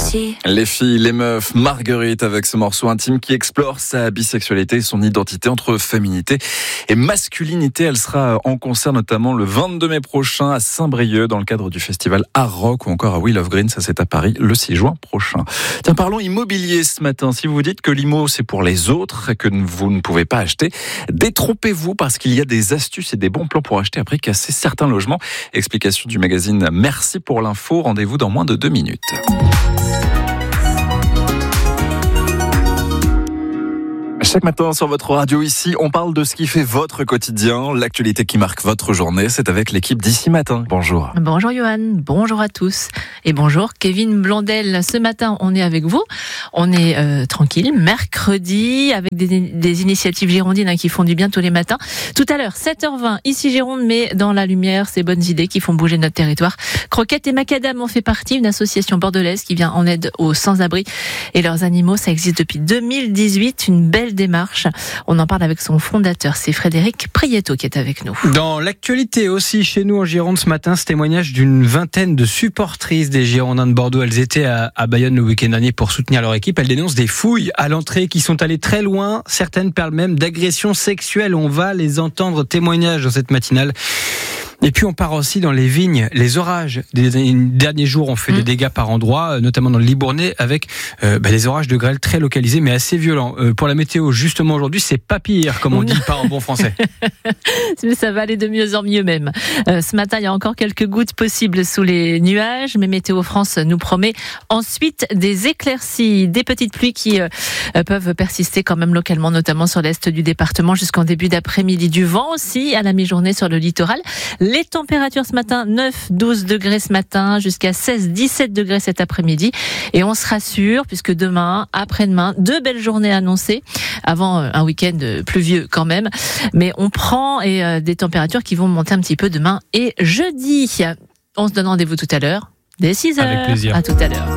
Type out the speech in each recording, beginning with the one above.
aussi. Les filles, les meufs, Marguerite avec ce morceau intime qui explore sa bisexualité et son identité entre féminité et masculinité. Elle sera en concert notamment le 22 mai prochain à Saint-Brieuc dans le cadre du festival Art Rock ou encore à Wheel of Green, ça c'est à Paris le 6 juin prochain. Tiens, parlons immobilier ce matin. Si vous vous dites que l'IMO c'est pour les autres et que vous ne pouvez pas acheter, détrompez-vous parce qu'il y a des astuces et des bons plans pour acheter après casser certains logements. Explication du magazine Merci pour l'info. Rendez-vous dans moins de 2 minutes. Chaque matin sur votre radio ici, on parle de ce qui fait votre quotidien, l'actualité qui marque votre journée. C'est avec l'équipe d'Ici Matin. Bonjour. Bonjour Johan, bonjour à tous. Et bonjour Kevin Blondel. Ce matin, on est avec vous. On est tranquille, mercredi, avec des initiatives girondines qui font du bien tous les matins. Tout à l'heure, 7h20, ici Gironde, mais dans la lumière, ces bonnes idées qui font bouger notre territoire. Croquettes et Macadam en fait partie, une association bordelaise qui vient en aide aux sans-abri et leurs animaux. Ça existe depuis 2018, une belle démarche. On en parle avec son fondateur, c'est Frédéric Prieto qui est avec nous. Dans l'actualité aussi chez nous en Gironde ce matin, ce témoignage d'une vingtaine de supportrices des Girondins de Bordeaux. Elles étaient à Bayonne le week-end dernier pour soutenir leur équipe. Elles dénoncent des fouilles à l'entrée qui sont allées très loin. Certaines parlent même d'agressions sexuelles. On va les entendre témoignages dans cette matinale. Et puis on part aussi dans les vignes. Les orages des derniers jours ont fait des dégâts par endroits, notamment dans le Libournais, avec des orages de grêle très localisés, mais assez violents. Pour la météo, justement aujourd'hui, c'est pas pire, comme on dit pas en bon français. Mais ça va aller de mieux en mieux même. Ce matin, il y a encore quelques gouttes possibles sous les nuages, mais Météo France nous promet ensuite des éclaircies, des petites pluies qui peuvent persister quand même localement, notamment sur l'est du département jusqu'en début d'après-midi. Du vent aussi à la mi-journée sur le littoral. Les températures ce matin, 9-12 degrés ce matin, jusqu'à 16-17 degrés cet après-midi. Et on se rassure, puisque demain, après-demain, 2 belles journées annoncées, avant un week-end pluvieux quand même. Mais on prend des températures qui vont monter un petit peu demain et jeudi. On se donne rendez-vous tout à l'heure, dès 6h. Avec plaisir. À tout à l'heure.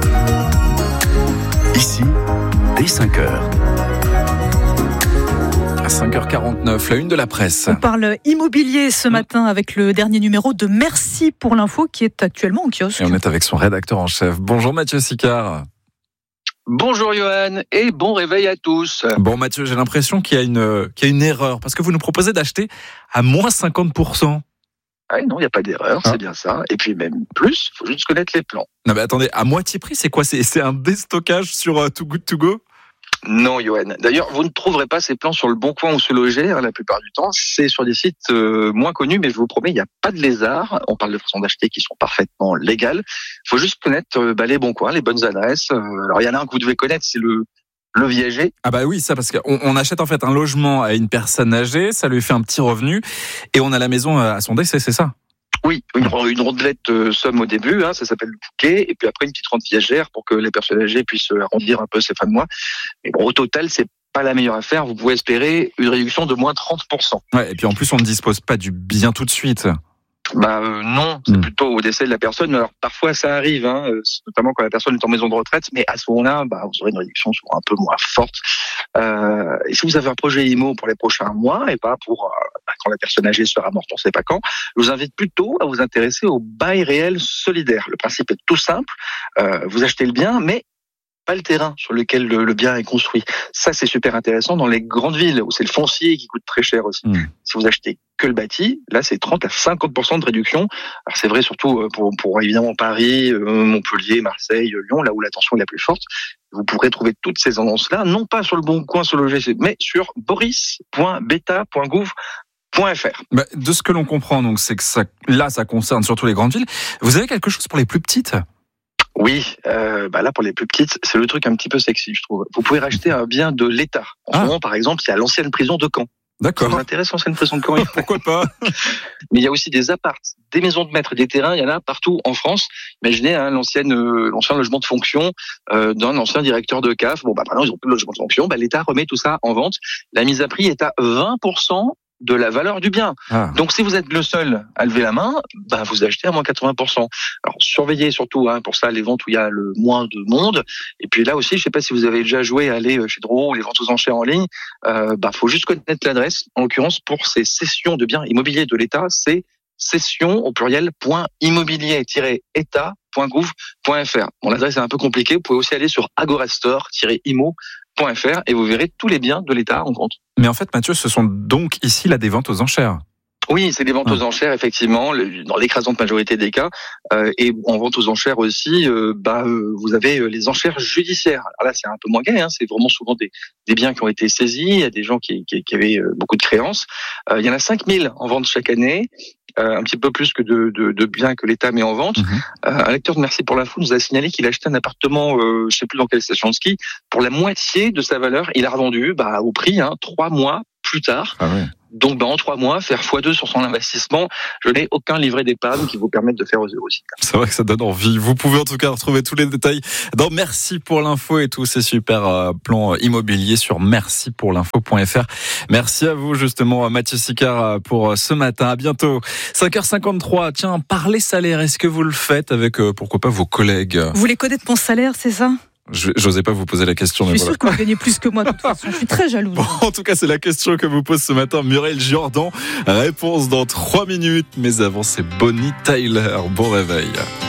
Ici, dès 5h. À 5h49, la une de la presse. On parle immobilier ce matin avec le dernier numéro de Merci pour l'info qui est actuellement en kiosque. Et on est avec son rédacteur en chef. Bonjour Mathieu Sicard. Bonjour Johan et bon réveil à tous. Bon Mathieu, j'ai l'impression qu'il y a une erreur parce que vous nous proposez d'acheter à moins 50%. Ah non, il n'y a pas d'erreur, c'est bien ça. Et puis même plus, il faut juste connaître les plans. Non mais attendez, à moitié prix, c'est quoi ? C'est un déstockage sur Too Good To Go ? Non, Johan. D'ailleurs, vous ne trouverez pas ces plans sur le Bon Coin ou Se Loger, la plupart du temps. C'est sur des sites moins connus, mais je vous promets, il n'y a pas de lézard. On parle de façons d'acheter qui sont parfaitement légales. Il faut juste connaître les bons coins, les bonnes adresses. Alors, il y en a un que vous devez connaître, c'est le Viager. Ah bah oui, ça parce qu'on achète en fait un logement à une personne âgée, ça lui fait un petit revenu, et on a la maison à son décès, c'est ça ? Oui, une rondelette somme au début, ça s'appelle le bouquet, et puis après une petite rente viagère pour que les personnes âgées puissent arrondir un peu ces fins de mois. Mais bon, au total, c'est pas la meilleure affaire. Vous pouvez espérer une réduction de moins 30%. Ouais, et puis en plus, on ne dispose pas du bien tout de suite. Non, c'est plutôt au décès de la personne. Mais alors parfois ça arrive, notamment quand la personne est en maison de retraite. Mais à ce moment-là, vous aurez une réduction souvent un peu moins forte. Et si vous avez un projet IMO pour les prochains mois et pas pour quand la personne âgée sera morte, on ne sait pas quand, je vous invite plutôt à vous intéresser au bail réel solidaire. Le principe est tout simple. Vous achetez le bien, mais pas le terrain sur lequel le bien est construit. Ça, c'est super intéressant dans les grandes villes où c'est le foncier qui coûte très cher aussi. Si vous achetez que le bâti, là, c'est 30 à 50% de réduction. Alors, c'est vrai surtout pour évidemment Paris, Montpellier, Marseille, Lyon, là où la tension est la plus forte. Vous pourrez trouver toutes ces annonces-là, non pas sur le Bon Coin, Se Loger, mais sur boris.beta.gouv.fr. De ce que l'on comprend, donc, c'est que ça concerne surtout les grandes villes. Vous avez quelque chose pour les plus petites ? Oui, là pour les plus petites, c'est le truc un petit peu sexy, je trouve. Vous pouvez racheter un bien de l'État. En ce moment, par exemple, il y a l'ancienne prison de Caen. D'accord. Ça vous intéresse, l'ancienne prison de Caen? Pourquoi pas? Mais il y a aussi des apparts, des maisons de maître, des terrains, il y en a partout en France. Imaginez l'ancien logement de fonction d'un ancien directeur de CAF. Maintenant, ils ont plus de logement de fonction. L'État remet tout ça en vente. La mise à prix est à 20% de la valeur du bien. Donc, si vous êtes le seul à lever la main, vous achetez à moins 80%. Alors, surveillez surtout pour ça les ventes où il y a le moins de monde. Et puis là aussi, je ne sais pas si vous avez déjà joué à aller chez Drouot ou les ventes aux enchères en ligne. Faut juste connaître l'adresse. En l'occurrence, pour ces cessions de biens immobiliers de l'État, c'est cession au pluriel .immobilier-état.gouv.fr. Bon, l'adresse est un peu compliquée. Vous pouvez aussi aller sur agorastor-imo.fr et vous verrez tous les biens de l'État en compte. Mais en fait, Mathieu, ce sont donc ici là des ventes aux enchères. Oui, c'est des ventes aux enchères, effectivement, dans l'écrasante majorité des cas. Et en vente aux enchères aussi, vous avez les enchères judiciaires. Alors là, c'est un peu moins gai, c'est vraiment souvent des biens qui ont été saisis, il y a des gens qui avaient beaucoup de créances. Il y en a 5000 en vente chaque année. Un petit peu plus que de biens que l'État met en vente. Un lecteur de Merci pour l'info nous a signalé qu'il a acheté un appartement, je sais plus dans quelle station de ski, pour la moitié de sa valeur. Il a revendu au prix 3 mois plus tard. Ah ouais. Donc, en 3 mois, faire x2 sur son investissement, je n'ai aucun livret d'épargne qui vous permette de faire aux aussi. C'est vrai que ça donne envie. Vous pouvez en tout cas retrouver tous les détails dans Merci pour l'info et tous ces super plans immobiliers sur mercipourlinfo.fr. Merci à vous, justement, Mathieu Sicard, pour ce matin. À bientôt. 5h53. Tiens, parler salaire. Est-ce que vous le faites avec, pourquoi pas, vos collègues? Vous voulez connaître mon salaire, c'est ça? J'osais pas vous poser la question. Je suis sûr que vous gagnez plus que moi, de toute façon. Je suis très jalouse. Bon, en tout cas, c'est la question que vous pose ce matin Muriel Jordan. Réponse dans 3 minutes. Mais avant, c'est Bonnie Tyler. Bon réveil.